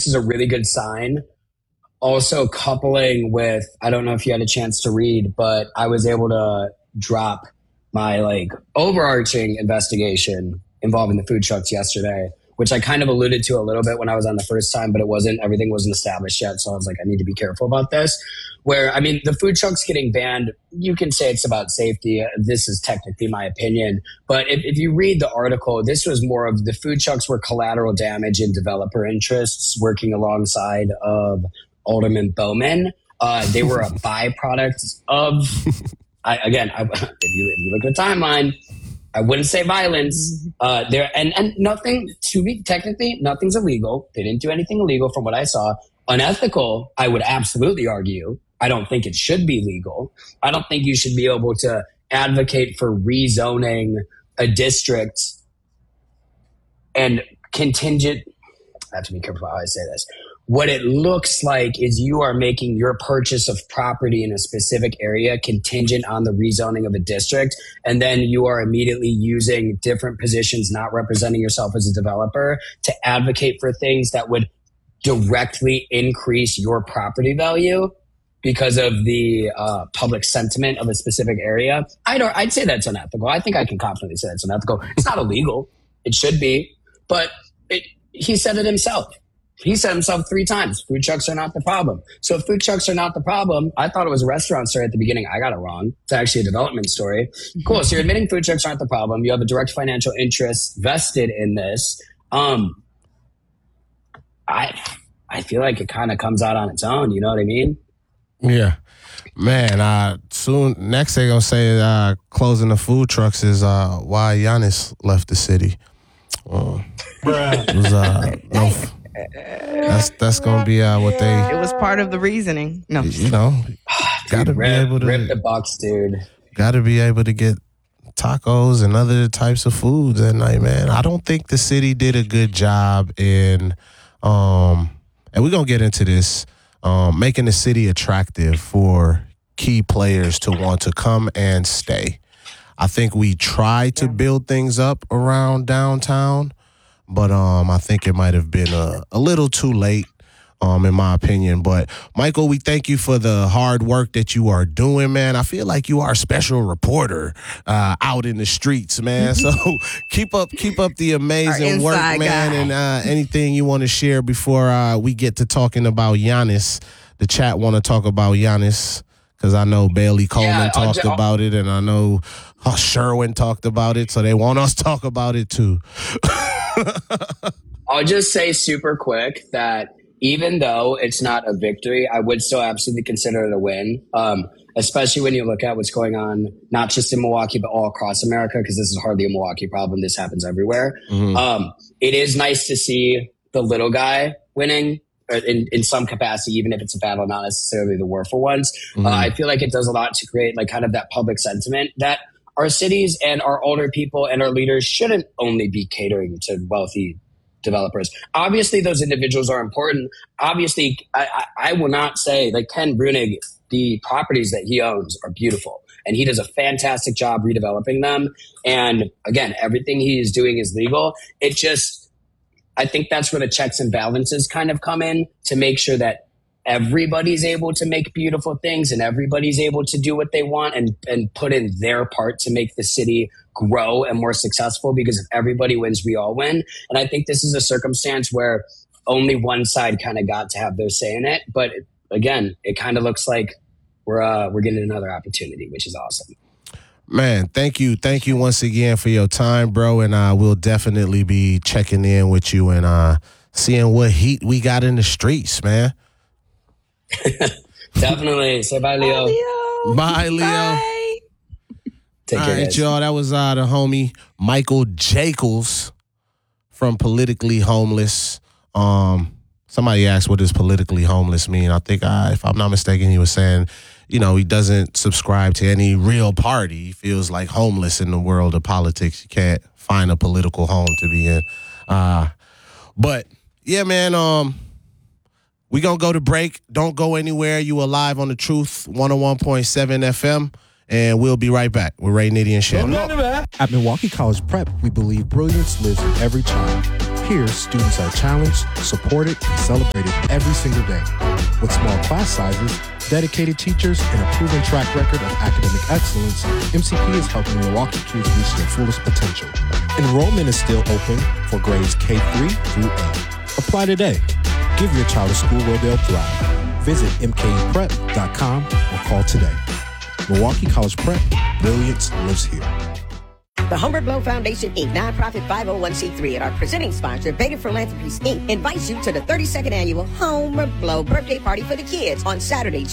this is a really good sign. Also coupling with, I don't know if you had a chance to read, but I was able to drop my like overarching investigation involving the food trucks yesterday, which I kind of alluded to a little bit when I was on the first time, but everything wasn't established yet. So I was like, I need to be careful about this. Where, I mean, the food trucks getting banned, you can say it's about safety. This is technically my opinion. But if you read the article, this was more of the food trucks were collateral damage and developer interests working alongside of Alderman Bowman. They were a byproduct of, if you look at the timeline, I wouldn't say violence. And nothing, technically, nothing's illegal. They didn't do anything illegal from what I saw. Unethical, I would absolutely argue. I don't think it should be legal. I don't think you should be able to advocate for rezoning a district and contingent. I have to be careful how I say this. What it looks like is you are making your purchase of property in a specific area contingent on the rezoning of a district. And then you are immediately using different positions, not representing yourself as a developer, to advocate for things that would directly increase your property value because of the public sentiment of a specific area. I'd say that's unethical. I think I can confidently say that's unethical. It's not illegal. It should be. But he said it himself. He said himself 3 times, food trucks are not the problem. So if food trucks are not the problem, I thought it was a restaurant story at the beginning. I got it wrong. It's actually a development story. Cool. So you're admitting food trucks aren't the problem. You have a direct financial interest vested in this. I feel like it kind of comes out on its own. You know what I mean? Yeah. Man, soon, next thing I'm say closing the food trucks is why Giannis left the city. That's gonna be what they. It was part of the reasoning. No, Gotta be able to rip the Bucks, dude. Gotta be able to get tacos and other types of foods at night, man. I don't think the city did a good job in, and we're gonna get into this, making the city attractive for key players to want to come and stay. I think we tried to build things up around downtown. But I think it might have been a little too late, in my opinion. But, Michael, we thank you for the hard work that you are doing, man. I feel like you are a special reporter out in the streets, man. So keep up the amazing work, man. And anything you want to share before we get to talking about Giannis. The chat want to talk about Giannis because I know Bailey Coleman talked about it, and I know Sherwin talked about it, so they want us to talk about it too. I'll just say super quick that even though it's not a victory, I would still absolutely consider it a win, especially when you look at what's going on, not just in Milwaukee, but all across America, because this is hardly a Milwaukee problem. This happens everywhere. Mm-hmm. It is nice to see the little guy winning in some capacity, even if it's a battle, not necessarily the warful ones. Mm-hmm. I feel like it does a lot to create like kind of that public sentiment that our cities and our older people and our leaders shouldn't only be catering to wealthy developers. Obviously, those individuals are important. Obviously, I will not say, like Ken Brunig, the properties that he owns are beautiful. And he does a fantastic job redeveloping them. And again, everything he is doing is legal. It just, I think that's where the checks and balances kind of come in to make sure that everybody's able to make beautiful things and everybody's able to do what they want and put in their part to make the city grow and more successful, because if everybody wins, we all win. And I think this is a circumstance where only one side kind of got to have their say in it. But again, it kind of looks like we're getting another opportunity, which is awesome. Man, thank you once again for your time, bro. And we'll definitely be checking in with you and seeing what heat we got in the streets, man. Definitely. Say bye, Leo. Bye, Leo. Bye. Take care, all right, guys. y'all. That was the homie Michael Jacobs from Politically Homeless. Somebody asked, what does politically homeless mean? I think, if I'm not mistaken, he was saying, he doesn't subscribe to any real party. He feels like homeless in the world of politics. You can't find a political home to be in. But yeah, man. We gonna go to break. Don't go anywhere. You are live on The Truth, 101.7 FM, and we'll be right back with Ray, Nitty, and Shannon. At Milwaukee College Prep, we believe brilliance lives in every child. Here, students are challenged, supported, and celebrated every single day. With small class sizes, dedicated teachers, and a proven track record of academic excellence, MCP is helping Milwaukee kids reach their fullest potential. Enrollment is still open for grades K-3 through 8. Apply today. Give your child a school where they'll thrive. Visit mkeprep.com or call today. Milwaukee College Prep, brilliance lives here. The Humbert Blow Foundation, Inc., nonprofit 501c3, and our presenting sponsor, Beta Philanthropies, Inc., invites you to the 32nd annual Humbert Blow birthday party for the kids on Saturday,